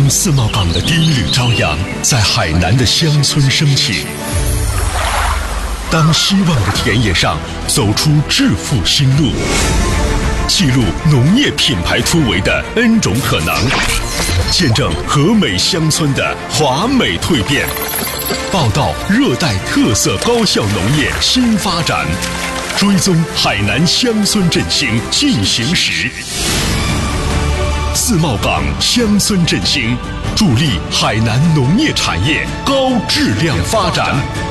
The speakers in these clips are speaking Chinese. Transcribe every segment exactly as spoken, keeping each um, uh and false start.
当自贸港的第一缕朝阳在海南的乡村升起，当希望的田野上走出致富新路，记录农业品牌突围的 N 种可能，见证和美乡村的华美蜕变，报道热带特色高效农业新发展，追踪海南乡村振兴进行时。自贸港乡村振兴，助力海南农业产业高质量发展。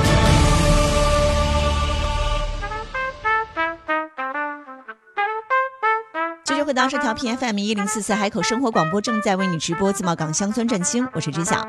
继续回到是调频 F M 一零四四海口生活广播，正在为你直播自贸港乡村振兴，我是知晓。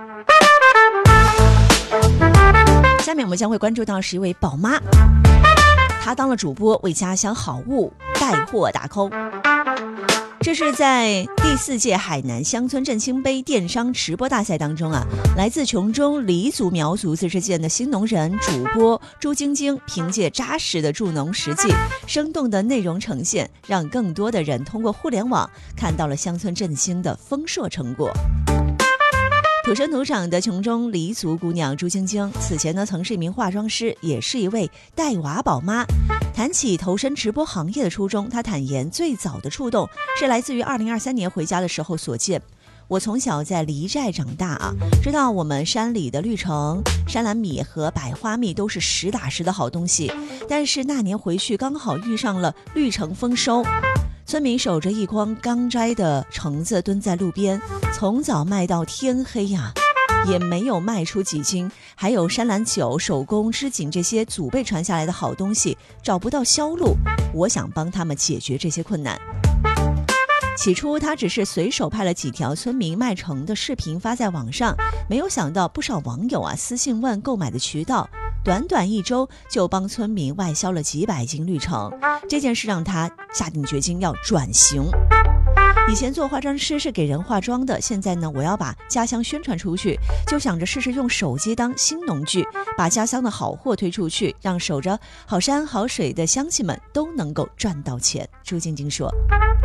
下面我们将会关注到是一位宝妈，她当了主播，为家乡好物带货打 call。这是在第四届海南乡村振兴杯电商直播大赛当中啊，来自琼中黎族苗族自治县的新农人主播朱晶晶，凭借扎实的助农实际、生动的内容呈现，让更多的人通过互联网看到了乡村振兴的丰硕成果。土生土长的琼中黎族姑娘朱晶晶，此前呢曾是一名化妆师，也是一位带娃宝妈。谈起投身直播行业的初衷，她坦言最早的触动是来自于二零二三年回家的时候所见。我从小在黎寨长大啊，知道我们山里的绿橙、山兰米和百花蜜都是实打实的好东西，但是那年回去刚好遇上了绿橙丰收。村民守着一筐刚摘的橙子蹲在路边，从早卖到天黑呀，也没有卖出几斤。还有山兰酒、手工织锦这些祖辈传下来的好东西找不到销路，我想帮他们解决这些困难。起初他只是随手拍了几条村民卖橙的视频发在网上，没有想到不少网友啊私信问购买的渠道，短短一周就帮村民外销了几百斤绿橙。这件事让他下定决心要转型。以前做化妆师是给人化妆的，现在呢我要把家乡宣传出去，就想着试试用手机当新农具，把家乡的好货推出去，让守着好山好水的乡亲们都能够赚到钱。朱晶晶说，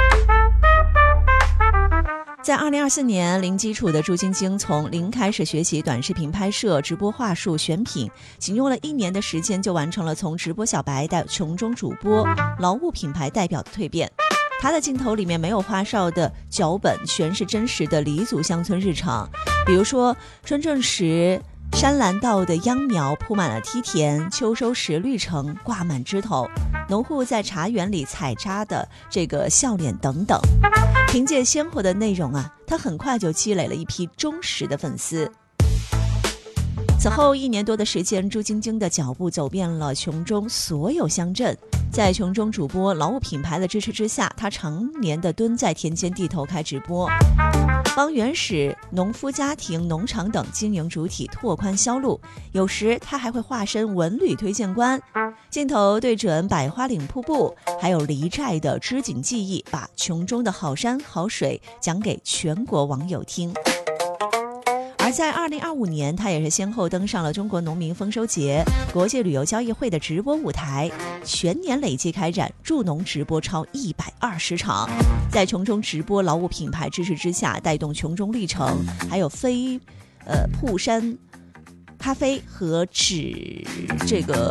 在二零二四年，零基础的朱晶晶从零开始学习短视频拍摄、直播话术、选品，仅用了一年的时间就完成了从直播小白到琼中主播、劳务品牌代表的蜕变。他的镜头里面没有花哨的脚本，全是真实的黎族乡村日常，比如说春种时山兰道的秧苗铺满了梯田，秋收时绿橙挂满枝头，农户在茶园里采摘的这个笑脸等等。凭借鲜活的内容啊，他很快就积累了一批忠实的粉丝。此后一年多的时间，朱晶晶的脚步走遍了琼中所有乡镇。在琼中主播劳务品牌的支持之下，他常年的蹲在田间地头开直播，帮原始农夫家庭、农场等经营主体拓宽销路。有时他还会化身文旅推荐官，镜头对准百花岭瀑布，还有黎寨的织锦技艺，把琼中的好山好水讲给全国网友听。而在二零二五年，他也是先后登上了中国农民丰收节、国际旅游交易会的直播舞台，全年累计开展助农直播超一百二十场。在琼中直播劳务品牌支持之下，带动琼中绿橙，还有飞呃铺山咖啡和纸这个